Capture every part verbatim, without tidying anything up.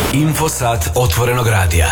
Infosat otvorenog radija.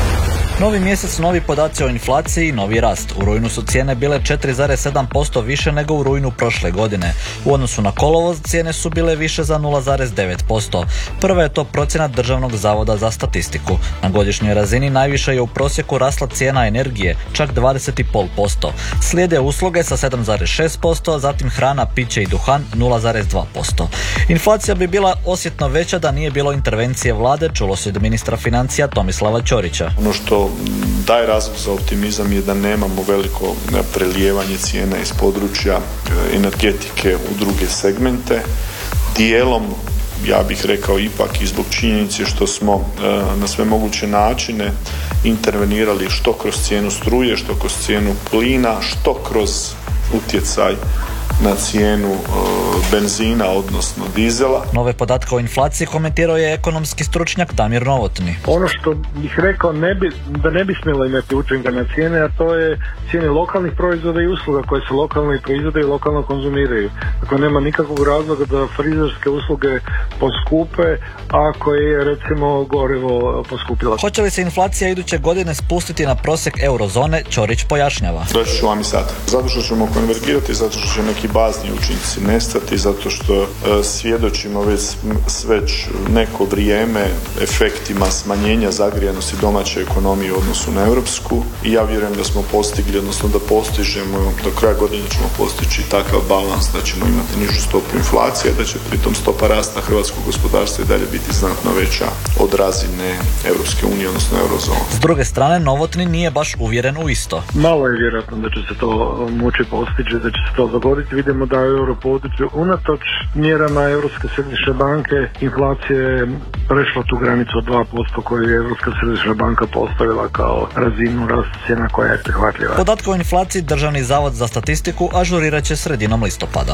Novi mjesec, novi podaci o inflaciji i novi rast. U rujnu su cijene bile četiri zarez sedam posto više nego u rujnu prošle godine. U odnosu na kolovoz cijene su bile više za nula zarez devet posto. Prva je to procjena Državnog zavoda za statistiku. Na godišnjoj razini najviše je u prosjeku rasla cijena energije, čak dvadeset zarez pet posto. Slijede usluge sa sedam zarez šest posto, zatim hrana, piće i duhan nula zarez dva posto. Inflacija bi bila osjetno veća da nije bilo intervencije vlade, čulo se od ministra financija Tomislava Ćorića. Ono što daje razlog za optimizam je da nemamo veliko prelijevanje cijena iz područja energetike u druge segmente. Dijelom, ja bih rekao ipak i zbog činjenice što smo na sve moguće načine intervenirali što kroz cijenu struje, što kroz cijenu plina, što kroz utjecaj na cijenu e, benzina, odnosno dizela. Nove podatke o inflaciji komentirao je ekonomski stručnjak Damir Novotny. Ono što bih rekao ne bi, da ne bi smjelo imati učinka na cijene, a to je cijene lokalnih proizvoda i usluga koje se lokalno i proizvode i lokalno konzumiraju. Dakle, nema nikakvog razloga da frizerske usluge poskupe ako je recimo gorivo poskupila. Hoće li se inflacija iduće godine spustiti na prosjek eurozone, Ćorić pojašnjava. Reći ću vam i sad. Zato što ćemo konvergirati, zato što će neki bazni učinci nestati, zato što e, svjedočimo već, već neko vrijeme efektima smanjenja zagrijanosti domaće ekonomije u odnosu na europsku i ja vjerujem da smo postigli, odnosno da postižemo, do kraja godine ćemo postići takav balans da ćemo imati nižu stopu inflacije, da će pritom stopa rasta hrvatskog gospodarstva i dalje biti znatno veća od razine Europske unije, odnosno eurozone. S druge strane, Novotny nije baš uvjeren u isto. Malo je vjerojatno da će se to moći postići, da će se to dogoditi. Vidimo da u europodručju unatoč mjerama Europske središnje banke inflacija je prešla tu granicu od dva posto koju je Europska središnja banka postavila kao razinu rasta cijena koja je prihvatljiva. Podatke o inflaciji Državni zavod za statistiku ažurirat će sredinom listopada.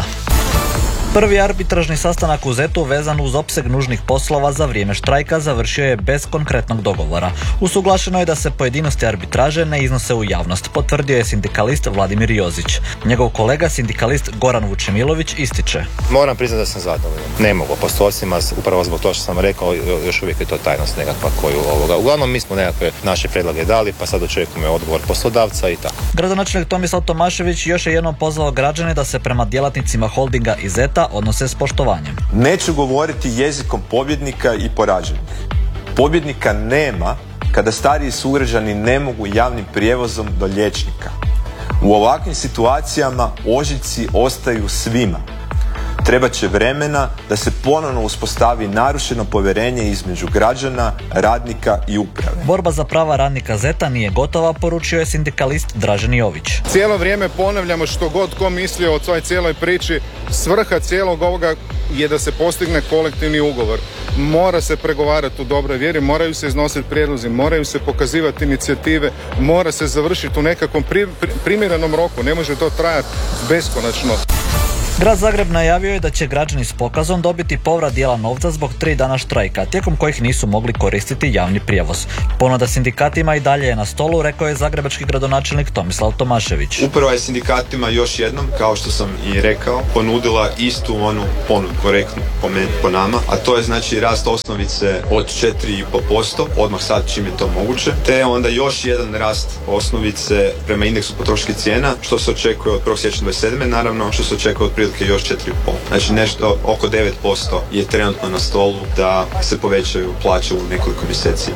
Prvi arbitražni sastanak u Zetu vezan uz opseg nužnih poslova za vrijeme štrajka završio je bez konkretnog dogovora. Usuglašeno je da se pojedinosti arbitraže ne iznose u javnost, potvrdio je sindikalist Vladimir Jozić. Njegov kolega sindikalist Goran Vučemilović ističe. Moram priznati da sam zadovoljan. Ne mogu postocima, upravo zbog toga što sam rekao, još uvijek je to tajnost nekakva koju ovoga. Uglavnom mi smo nekakve naše predloge dali, pa sad očekujemo odgovor poslodavca i tako. Gradonačelnik Tomislav Tomašević još je jednom pozvao građane da se prema djelatnicima holdinga i Zeta odnose s poštovanjem. Neću govoriti jezikom pobjednika i poraženih. Pobjednika nema kada stariji sugrađani ne mogu javnim prijevozom do liječnika. U ovakvim situacijama ožiljci ostaju svima. Trebat će vremena da se ponovno uspostavi narušeno povjerenje između građana, radnika i uprave. Borba za prava radnika Zeta nije gotova, poručio je sindikalist Dražen Jović. Cijelo vrijeme ponavljamo što god ko mislio o toj cijeloj priči, svrha cijelog ovoga je da se postigne kolektivni ugovor. Mora se pregovarati u dobroj vjeri, moraju se iznositi prijedlozi, moraju se pokazivati inicijative, mora se završiti u nekakvom pri, pri, primjerenom roku, ne može to trajati beskonačno. Grad Zagreb najavio je da će građani s pokazom dobiti povrat dijela novca zbog tri dana štrajka, tijekom kojih nisu mogli koristiti javni prijevoz. Ponuda sindikatima i dalje je na stolu, rekao je zagrebački gradonačelnik Tomislav Tomašević. Upravo je sindikatima još jednom, kao što sam i rekao, ponudila istu onu ponudu, korektnu po, men, po nama, a to je znači rast osnovice od četiri zarez pet posto, odmah sad čim je to moguće, te onda još jedan rast osnovice prema indeksu potrošačkih cijena, što se očekuje od prvog siječnja dvadeset sedme naravno, što se očekuje od još četiri zarez pet. Znači nešto oko devet posto je trenutno na stolu da se povećaju plaće u nekoliko mjeseci.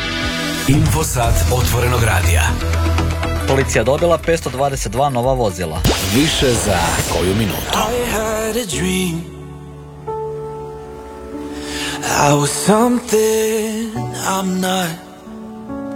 Infosat otvorenog radija. Policija dobila petsto dvadeset dva nova vozila. Više za koju minutu. I had a dream. I was something I'm not.